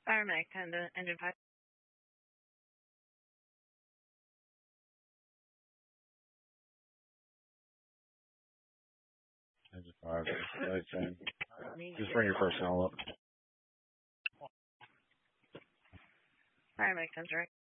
Paramedic 10 to engine 5. Engine 5, flight 10. Just bring your personnel up. Paramedic 10 direct.